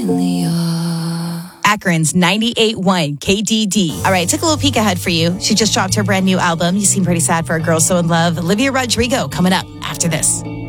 Akron's 98.1 KDD. All right, took a little peek ahead for you. She just dropped her brand new album. You seem pretty sad for a girl so in love. Olivia Rodrigo coming up after this.